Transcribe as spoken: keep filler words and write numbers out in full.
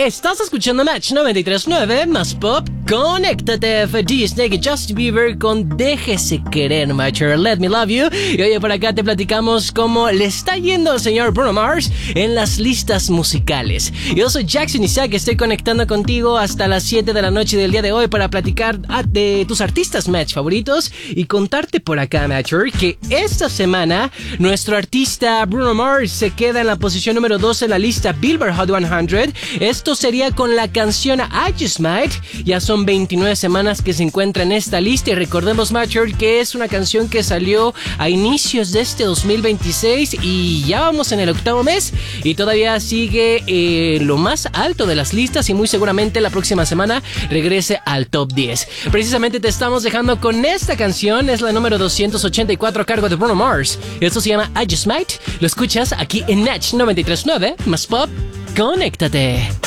Estás escuchando Match noventa y tres punto nueve más Pop. Conéctate, D Snake y Justin Bieber con Déjese Querer, Macher, Let Me Love You. Y oye, por acá te platicamos cómo le está yendo al señor Bruno Mars en las listas musicales. Yo soy Jackson Isaac, estoy conectando contigo hasta las siete de la noche del día de hoy para platicar de tus artistas Match favoritos y contarte por acá, Matcher, que esta semana nuestro artista Bruno Mars se queda en la posición número dos en la lista Billboard Hot cien. Esto sería con la canción I Just Might. Ya son veintinueve semanas que se encuentra en esta lista y recordemos, Matcher, que es una canción que salió a inicios de este dos mil veintiséis y ya vamos en el octavo mes y todavía sigue eh, lo más alto de las listas y muy seguramente la próxima semana regrese al top diez. Precisamente te estamos dejando con esta canción, es la número doscientos ochenta y cuatro a cargo de Bruno Mars. Esto se llama I Just Might, lo escuchas aquí en Match noventa y tres punto nueve más Pop. Conéctate.